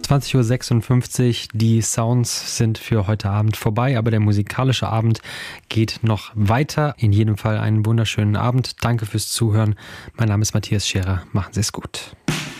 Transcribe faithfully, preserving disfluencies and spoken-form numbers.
zwanzig Uhr sechsundfünfzig, die Sounds sind für heute Abend vorbei, aber der musikalische Abend geht noch weiter. In jedem Fall einen wunderschönen Abend. Danke fürs Zuhören. Mein Name ist Matthias Scherer. Machen Sie es gut.